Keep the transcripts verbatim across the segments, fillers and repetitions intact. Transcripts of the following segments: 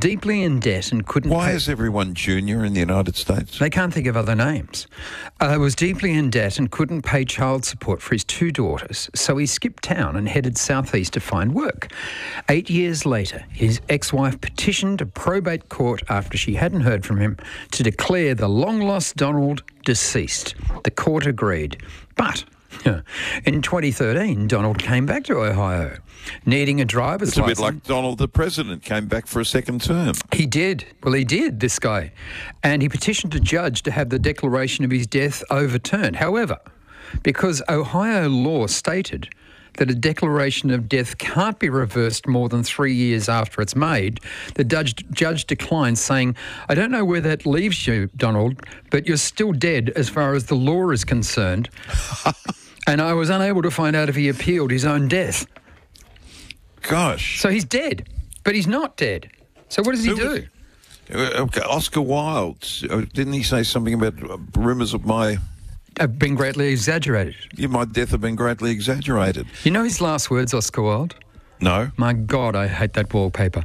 deeply in debt and couldn't Why pay... is everyone junior in the United States? They can't think of other names. Uh, was deeply in debt and couldn't pay child support for his two daughters, so he skipped town and headed southeast to find work. Eight years later, his ex-wife petitioned a probate court after she hadn't heard from him to declare the long-lost Donald deceased. The court agreed. But in twenty thirteen, Donald came back to Ohio, needing a driver's It's a license. bit like Donald the President came back for a second term. He did. Well, he did, this guy. And he petitioned a judge to have the declaration of his death overturned. However, because Ohio law stated that a declaration of death can't be reversed more than three years after it's made, the judge, judge declined, saying, I don't know where that leaves you, Donald, but you're still dead as far as the law is concerned. And I was unable to find out if he appealed his own death. Gosh. So he's dead, but he's not dead. So what does he Who do? was- uh, okay, Oscar Wilde, uh, didn't he say something about uh, rumours of my... Have been greatly exaggerated. Yeah, my death have been greatly exaggerated? You know his last words, Oscar Wilde? No. My God, I hate that wallpaper.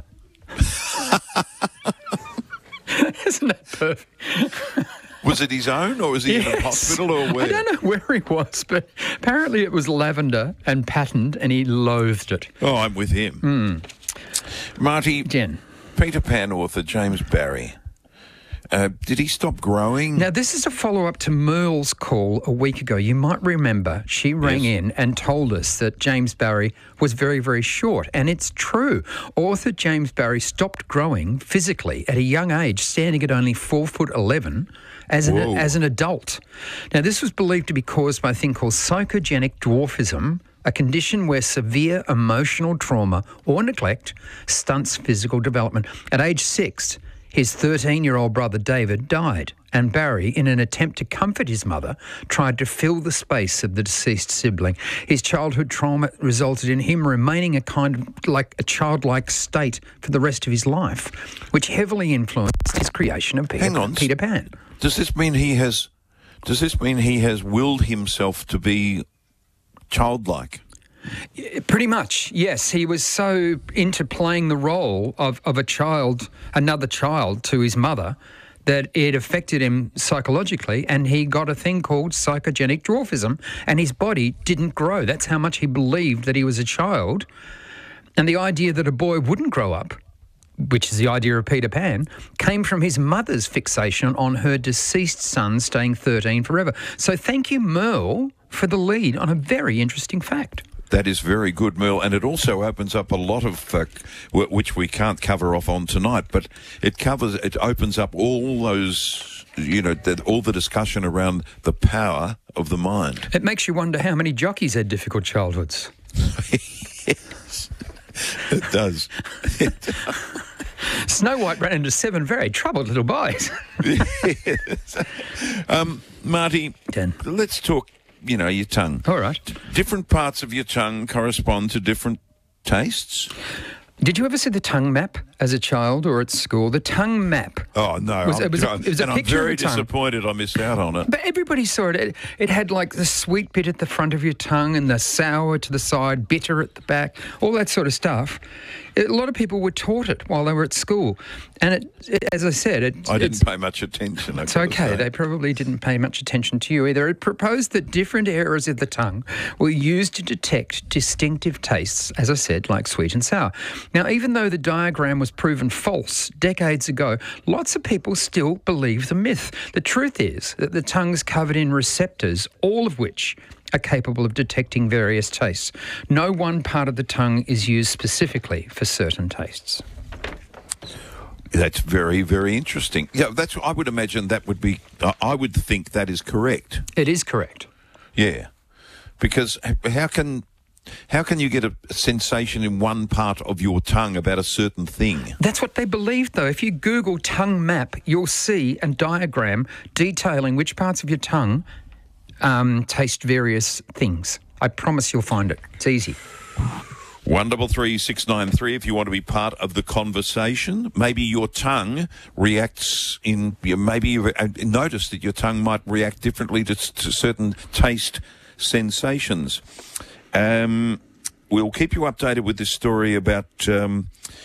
Isn't that perfect? Was it his own, or was he in a Yes. hospital, or where? I don't know where he was, but apparently it was lavender and patterned, and he loathed it. Oh, I'm with him. Mm. Marty, Jen. Peter Pan author James Barrie, uh, did he stop growing? Now, this is a follow-up to Merle's call a week ago. You might remember she rang Yes. in and told us that James Barrie was very, very short. And it's true. Author James Barrie stopped growing physically at a young age, standing at only four foot eleven as an, Whoa. as an adult. Now, this was believed to be caused by a thing called psychogenic dwarfism, a condition where severe emotional trauma or neglect stunts physical development. At age six, his thirteen-year-old brother David died, and Barrie, in an attempt to comfort his mother, tried to fill the space of the deceased sibling. His childhood trauma resulted in him remaining a kind of like a childlike state for the rest of his life, which heavily influenced his creation of Peter, Hang on. Peter Pan. Does this mean he has? Does this mean he has willed himself to be childlike? Pretty much, yes. He was so into playing the role of, of a child, another child to his mother, that it affected him psychologically, and he got a thing called psychogenic dwarfism, and his body didn't grow. That's how much he believed that he was a child. And the idea that a boy wouldn't grow up, which is the idea of Peter Pan, came from his mother's fixation on her deceased son staying thirteen forever. So thank you, Merle, for the lead on a very interesting fact. That is very good, Merle, and it also opens up a lot of, uh, w- which we can't cover off on tonight, but it covers, it opens up all those, you know, that, all the discussion around the power of the mind. It makes you wonder how many jockeys had difficult childhoods. Yes, it does. Snow White ran into seven very troubled little boys. Yes. Um, Marty, Dan. let's talk, you know, your tongue. All right. Different parts of your tongue correspond to different tastes. Did you ever see the tongue map as a child or at school? The tongue map. Oh, no. Was- I'm, it was a- it was a and I'm picture of very a tongue. disappointed I missed out on it. But everybody saw it. it. It had like the sweet bit at the front of your tongue and the sour to the side, bitter at the back, all that sort of stuff. A lot of people were taught it while they were at school. And it, it as I said, it, I it's, didn't pay much attention. I've it's got to okay. say. They probably didn't pay much attention to you either. It proposed that different areas of the tongue were used to detect distinctive tastes, as I said, like sweet and sour. Now, even though the diagram was proven false decades ago, lots of people still believe the myth. The truth is that the tongue's covered in receptors, all of which are capable of detecting various tastes. No one part of the tongue is used specifically for certain tastes. That's very, very interesting. Yeah, that's. I would imagine that would be. I- I would think that is correct. It is correct. Yeah, because h- how can how can you get a sensation in one part of your tongue about a certain thing? That's what they believe, though. If you Google tongue map, you'll see a diagram detailing which parts of your tongue um, taste various things. I promise you'll find it. It's easy. One double three six nine three. If you want to be part of the conversation, maybe your tongue reacts in. Maybe you notice that your tongue might react differently to, to certain taste sensations. Um, we'll keep you updated with this story about um,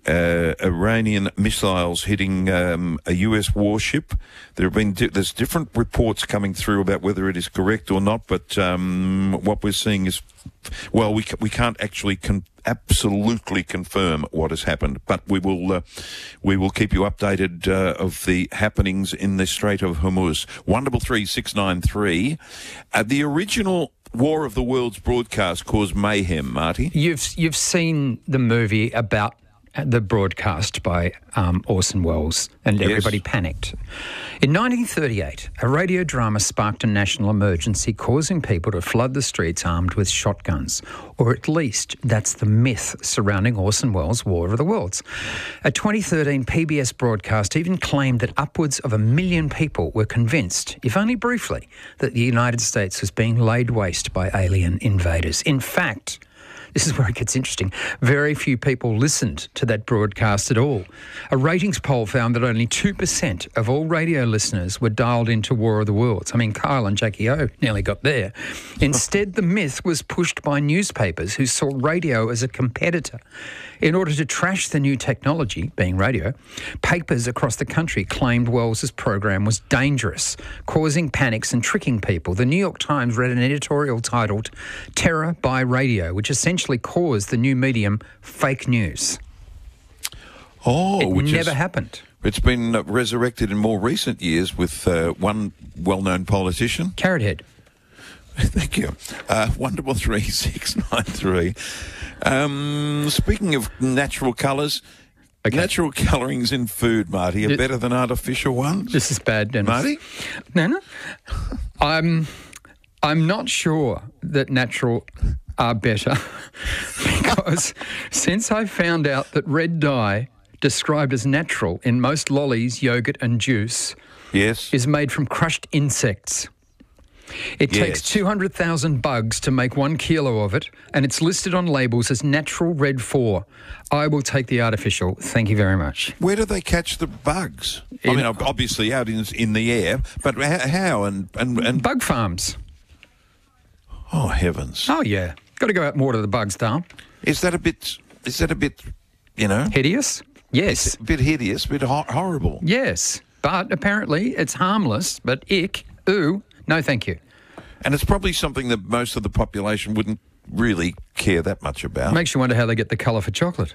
uh, Iranian missiles hitting um, a U S warship. There have been di- there's different reports coming through about whether it is correct or not, but um, what we're seeing is, well, we ca- we can't actually con- absolutely confirm what has happened, but we will uh, we will keep you updated uh, of the happenings in the Strait of Hormuz. One double three six nine three. Uh, the original War of the Worlds broadcast caused mayhem, Marty. You've you've seen the movie about the broadcast by um, Orson Welles, and Yes. everybody panicked. In nineteen thirty-eight, a radio drama sparked a national emergency, causing people to flood the streets armed with shotguns, or at least that's the myth surrounding Orson Welles' War of the Worlds. A twenty thirteen P B S broadcast even claimed that upwards of a million people were convinced, if only briefly, that the United States was being laid waste by alien invaders. In fact, this is where it gets interesting. Very few people listened to that broadcast at all. A ratings poll found that only two percent of all radio listeners were dialed into War of the Worlds. I mean, Kyle and Jackie O nearly got there. Instead, the myth was pushed by newspapers who saw radio as a competitor. In order to trash the new technology, being radio, papers across the country claimed Wells's program was dangerous, causing panics and tricking people. The New York Times read an editorial titled Terror by Radio, which essentially caused the new medium fake news. Oh, It which never is, happened. It's been uh, resurrected in more recent years with uh, one well-known politician. Carrot Head. Thank you. Uh, one double three six nine three. Um, speaking of natural colours, Okay. natural colourings in food, Marty, are Y- better than artificial ones. This is bad, Dennis. Marty? No, no. I'm, I'm not sure that natural are better because since I found out that red dye, described as natural in most lollies, yogurt and juice, Yes. is made from crushed insects. It Yes. takes two hundred thousand bugs to make one kilo of it, and it's listed on labels as natural red four. I will take the artificial. Thank you very much. Where do they catch the bugs? I In- mean, ob- obviously out in in the air, but h- how? And, and, and Bug farms. oh heavens, Oh, yeah. Got to go out and water the bugs, Dale. is that a bit? Is that a bit? You know, Hideous? Yes. a bit hideous, a bit hor- horrible. Yes. But apparently it's harmless, but ick, ooh, no thank you. And it's probably something that most of the population wouldn't really care that much about. Makes you wonder how they get the colour for chocolate.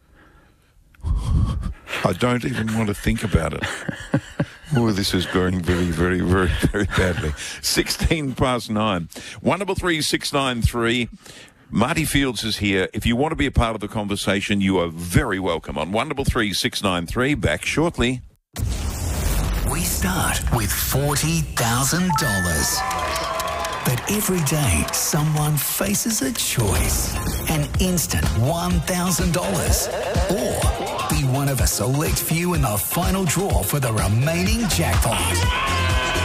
I don't even want to think about it. Oh, this is going very, very, very, very badly. sixteen past nine. one double three six nine three. Marty Fields is here. If you want to be a part of the conversation, you are very welcome on one double three six nine three. Back shortly. We start with forty thousand dollars. But every day, someone faces a choice. An instant one thousand dollars. Or be one of a select few in the final draw for the remaining jackpot.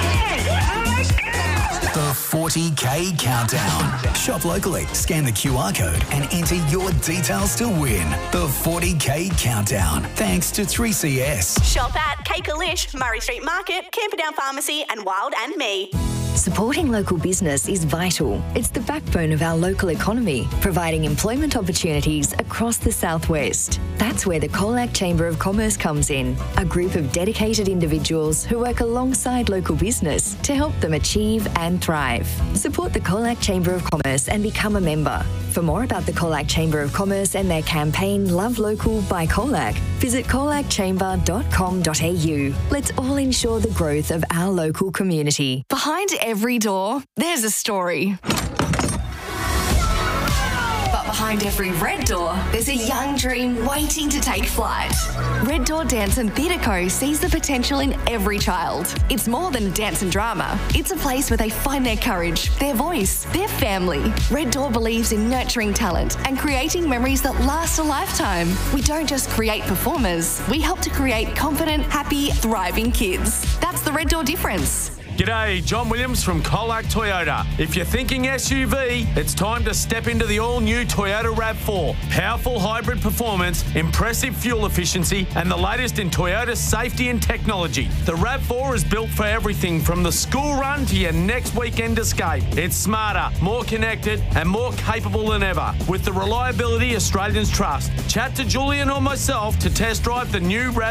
The forty K Countdown. Shop locally, scan the Q R code and enter your details to win. The forty K Countdown. Thanks to three C S. Shop at Cakelish, Murray Street Market, Camperdown Pharmacy and Wild and Me. Supporting local business is vital. It's the backbone of our local economy, providing employment opportunities across the southwest. That's where the Colac Chamber of Commerce comes in, a group of dedicated individuals who work alongside local business to help them achieve and thrive. Support the Colac Chamber of Commerce and become a member. For more about the Colac Chamber of Commerce and their campaign Love Local by Colac, visit colac chamber dot com dot a u. Let's all ensure the growth of our local community. Behind every door, there's a story. But behind every red door, there's a young dream waiting to take flight. Red Door Dance and Theatre Co sees the potential in every child. It's more than a dance and drama. It's a place where they find their courage, their voice, their family. Red Door believes in nurturing talent and creating memories that last a lifetime. We don't just create performers, we help to create confident, happy, thriving kids. That's the Red Door difference. G'day, John Williams from Colac Toyota. If you're thinking S U V, it's time to step into the all-new Toyota RAV four. Powerful hybrid performance, impressive fuel efficiency, and the latest in Toyota safety and technology. The RAV four is built for everything from the school run to your next weekend escape. It's smarter, more connected, and more capable than ever. With the reliability Australians trust. Chat to Julian or myself to test drive the new RAV